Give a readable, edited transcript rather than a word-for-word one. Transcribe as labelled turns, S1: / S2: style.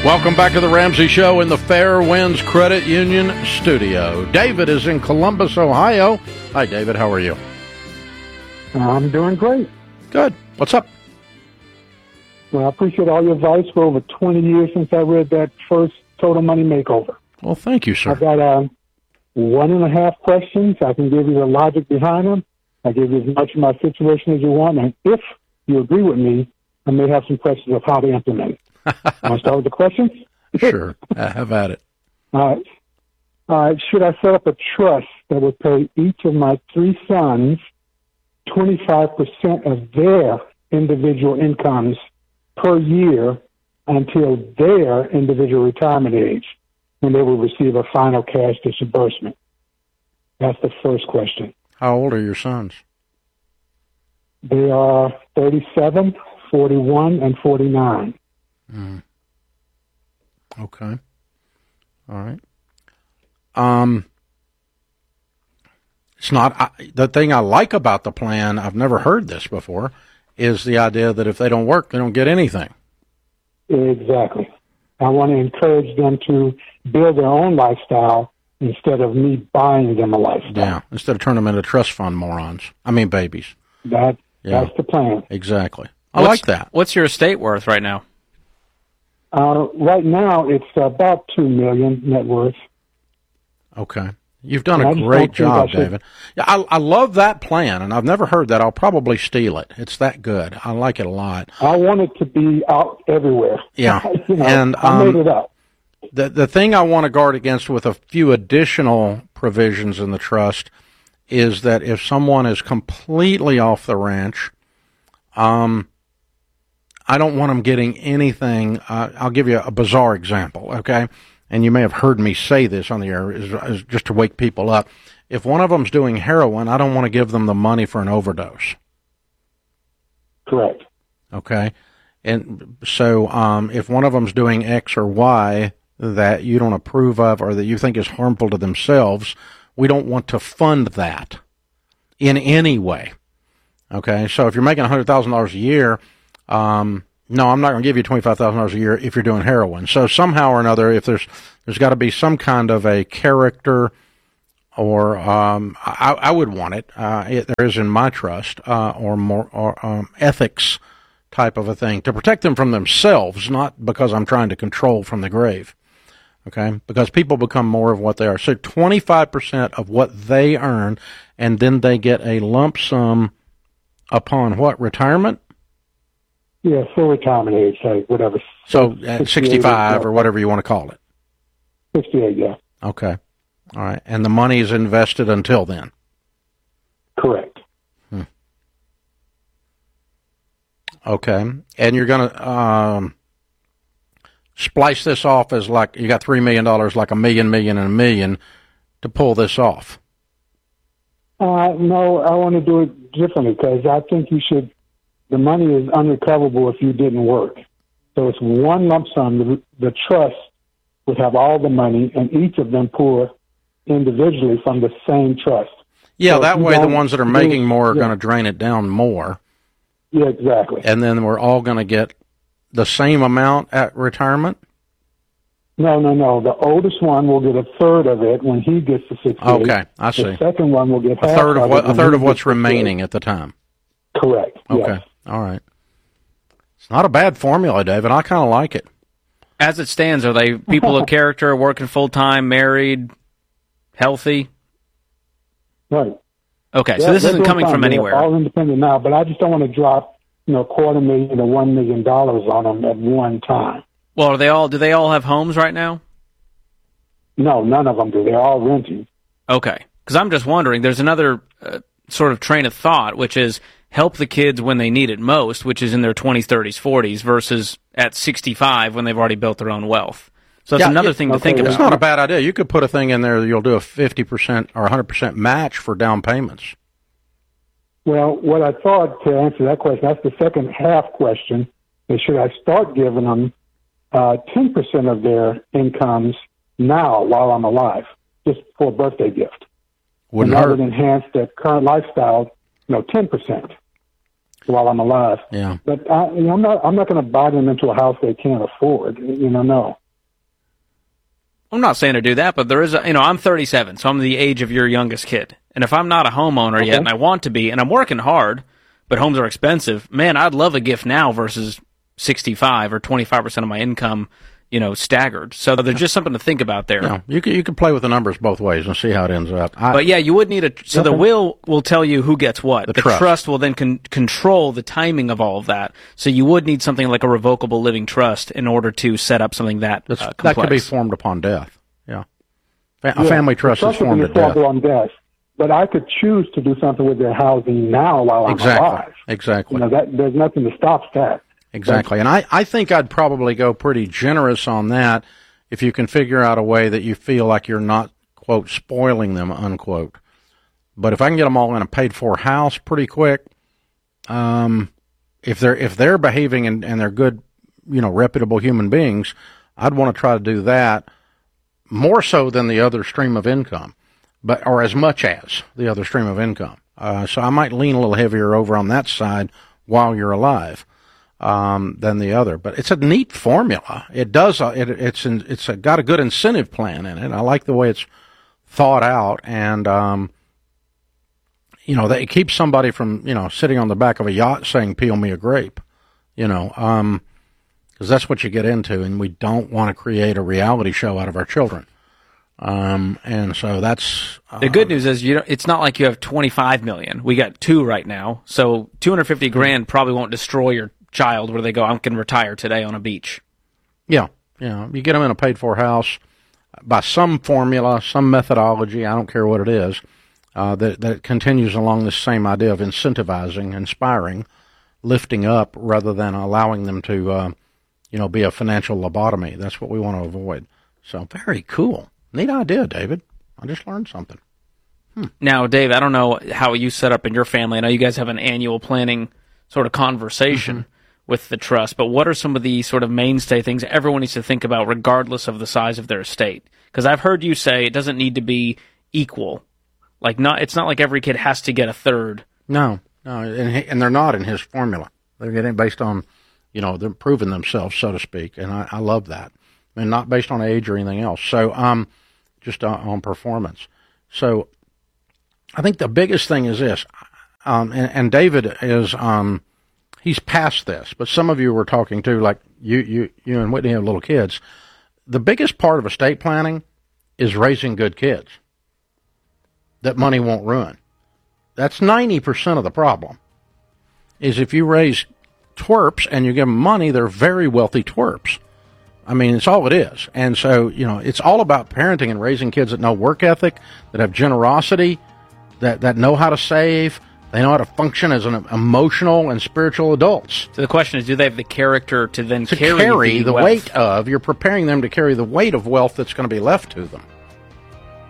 S1: Welcome back to the Ramsey Show in the Fairwinds Credit Union studio. David is in Columbus, Ohio. Hi, David. How are you?
S2: I'm doing great.
S1: Good. What's up?
S2: Well, I appreciate all your advice for over 20 years since I read that first Total Money Makeover.
S1: Well, thank you, sir.
S2: I've got 1.5 questions. I can give you the logic behind them. I give you as much of my situation as you want. And if you agree with me, I may have some questions of how to implement it. Want to start with the questions?
S1: Sure. Have at it.
S2: All right. Should I set up a trust that would pay each of my 3 sons 25% of their individual incomes per year until their individual retirement age, when they will receive a final cash disbursement? That's the first question.
S1: How old are your sons?
S2: They are 37, 41, and 49.
S1: Okay. All right. It's not the thing I like about the plan. I've never heard this before. Is the idea that if they don't work, they don't get anything.
S2: Exactly. I want to encourage them to build their own lifestyle instead of me buying them a lifestyle.
S1: Yeah, instead of turning them into trust fund babies.
S2: That's the plan.
S1: Exactly. I like that.
S3: What's your estate worth right now?
S2: Right now, it's about $2 million net worth.
S1: Okay. You've done a great job, David. Yeah, I love that plan, and I've never heard that. I'll probably steal it. It's that good. I like it a lot.
S2: I want it to be out everywhere.
S1: Yeah.
S2: And I made it up.
S1: The thing I want to guard against with a few additional provisions in the trust is that if someone is completely off the ranch, I don't want them getting anything. I'll give you a bizarre example, okay? And you may have heard me say this on the air, is just to wake people up. If one of them's doing heroin, I don't want to give them the money for an overdose.
S2: Correct.
S1: Okay? And so if one of them's doing X or Y that you don't approve of or that you think is harmful to themselves, we don't want to fund that in any way. Okay? So if you're making $100,000 a year, no, I'm not going to give you $25,000 a year if you're doing heroin. So somehow or another, if there's got to be some kind of a character, or I would want it. There is in my trust, or ethics type of a thing to protect them from themselves, not because I'm trying to control from the grave. Okay, because people become more of what they are. So 25% of what they earn, and then they get a lump sum upon what, retirement?
S2: Yeah, full retirement age, whatever.
S1: So at 65 or whatever you want to call it.
S2: 68, yeah.
S1: Okay. All right. And the money is invested until then?
S2: Correct.
S1: Okay. And you're going to splice this off as like you got $3 million, like $1 million, and $1 million to pull this off?
S2: No, I want to do it differently because I think the money is unrecoverable if you didn't work. So it's one lump sum. The trust would have all the money, and each of them pull individually from the same trust.
S1: Yeah, so that way the ones that are making more are going to drain it down more.
S2: Yeah, exactly.
S1: And then we're all going to get the same amount at retirement?
S2: No. The oldest one will get a third of it when he gets to 68.
S1: Okay, I see.
S2: The second one will get
S1: a third of what's remaining at the time.
S2: Correct.
S1: Okay.
S2: Yes.
S1: All right. It's not a bad formula, David. I kind of like it.
S3: As it stands, are they people of character, working full-time, married, healthy?
S2: Right.
S3: Okay, so this isn't coming from anywhere.
S2: They're all independent now, but I just don't want to drop, $250,000 to $1 million on them at one time.
S3: Well, do they all have homes right now?
S2: No, none of them do. They're all renting.
S3: Okay, because I'm just wondering, there's another sort of train of thought, which is help the kids when they need it most, which is in their 20s, 30s, 40s, versus at 65 when they've already built their own wealth. So that's another thing to think about.
S1: It's not a bad idea. You could put a thing in there that you'll do a 50% or 100% match for down payments.
S2: Well, what I thought to answer that question, that's the second half question, is should I start giving them 10% of their incomes now while I'm alive, just for a birthday gift?
S1: Wouldn't
S2: and that
S1: hurt.
S2: would enhance their current lifestyle, 10%. while I'm alive.
S1: Yeah.
S2: But I'm not going to buy them into a house they can't afford. No.
S3: I'm not saying to do that, but there is I'm 37, so I'm the age of your youngest kid. And if I'm not a homeowner yet, and I want to be, and I'm working hard, but homes are expensive, man, I'd love a gift now versus 65 or 25% of my income, staggered. So there's just something to think about there.
S1: Yeah, you could play with the numbers both ways and see how it ends up.
S3: But yeah, you would need the will tell you who gets what. The trust will then control the timing of all of that. So you would need something like a revocable living trust in order to set up something that complex.
S1: That could be formed upon death. Yeah. A family trust is formed at death.
S2: On death. But I could choose to do something with their housing now while I'm alive.
S1: Exactly.
S2: There's nothing to stop that.
S1: Exactly. And I think I'd probably go pretty generous on that if you can figure out a way that you feel like you're not, quote, spoiling them, unquote. But if I can get them all in a paid-for house pretty quick, if they're behaving and they're good, reputable human beings, I'd want to try to do that more so than the other stream of income, or as much as the other stream of income. So I might lean a little heavier over on that side while you're alive than the other. But it's a neat formula. It does. It's got a good incentive plan in it. I like the way it's thought out, and that it keeps somebody from sitting on the back of a yacht saying "peel me a grape," because that's what you get into, and we don't want to create a reality show out of our children. And so that's
S3: the good news is it's not like you have 25 million. We got 2 right now, so $250,000 probably won't destroy your child where they go, I can retire today on a beach.
S1: Yeah. You get them in a paid-for house by some formula, some methodology. I don't care what it is. That continues along this same idea of incentivizing, inspiring, lifting up, rather than allowing them to, be a financial lobotomy. That's what we want to avoid. So very cool. Neat idea, David. I just learned something.
S3: Now, Dave, I don't know how you set up in your family. I know you guys have an annual planning sort of conversation with the trust, but what are some of the sort of mainstay things everyone needs to think about regardless of the size of their estate? Because I've heard you say it doesn't need to be equal. It's not like every kid has to get a third.
S1: No, and they're not in his formula. They're getting based on, they're proving themselves, so to speak, and I love that. And not based on age or anything else. So, just on performance. So, I think the biggest thing is this, and David is, he's past this, but some of you were talking to, like you and Whitney have little kids. The biggest part of estate planning is raising good kids that money won't ruin. That's 90% of the problem, is if you raise twerps and you give them money, they're very wealthy twerps. I mean, it's all it is. And so, it's all about parenting and raising kids that know work ethic, that have generosity, that know how to save, they know how to function as an emotional and spiritual adults.
S3: So the question is, do they have the character to then carry
S1: the
S3: wealth?
S1: weight of, you're preparing them to carry the weight of wealth that's going to be left to them.